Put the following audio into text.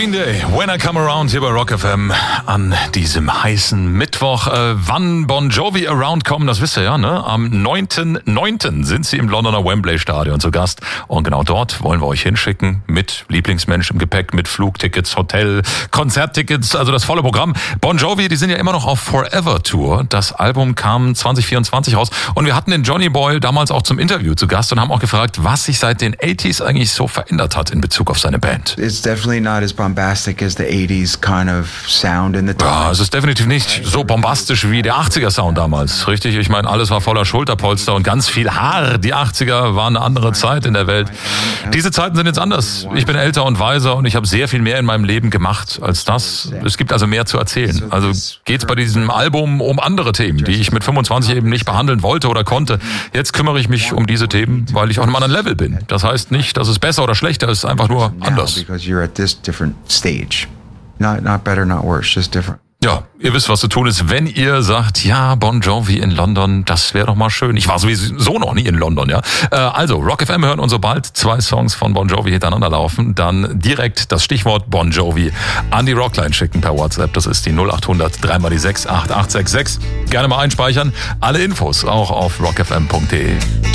Green Day, When I Come Around hier bei Rock FM an diesem heißen Mittwoch. Wann Bon Jovi Around kommen, das wisst ihr ja, ne? Am 9.9. sind sie im Londoner Wembley Stadion zu Gast. Und genau dort wollen wir euch hinschicken mit Lieblingsmensch im Gepäck, mit Flugtickets, Hotel, Konzerttickets, also das volle Programm. Bon Jovi, die sind ja immer noch auf Forever Tour. Das Album kam 2024 raus und wir hatten den Johnny Boy damals auch zum Interview zu Gast und haben auch gefragt, was sich seit den 80s eigentlich so verändert hat in Bezug auf seine Band. It's definitely not as bombastic as the 80s kind of sound in the time. Ja, es ist definitiv nicht so bombastisch wie der 80er Sound damals, richtig? Ich meine, alles war voller Schulterpolster und ganz viel Haar. Die 80er waren eine andere Zeit in der Welt. Diese Zeiten sind jetzt anders. Ich bin älter und weiser und ich habe sehr viel mehr in meinem Leben gemacht als das. Es gibt also mehr zu erzählen. Also geht's bei diesem Album um andere Themen, die ich mit 25 eben nicht behandeln wollte oder konnte. Jetzt kümmere ich mich um diese Themen, weil ich auf einem anderen Level bin. Das heißt nicht, dass es besser oder schlechter ist, einfach nur anders. Because you're at this different stage. Not better, not worse, just different. Ja, ihr wisst, was zu tun ist, wenn ihr sagt, ja, Bon Jovi in London, das wäre doch mal schön. Ich war sowieso noch nie in London, ja. Also, Rock FM hören und sobald 2 Songs von Bon Jovi hintereinander laufen, dann direkt das Stichwort Bon Jovi an die Rockline schicken per WhatsApp. Das ist die 0800 3x6 8866. Gerne mal einspeichern. Alle Infos auch auf rockfm.de.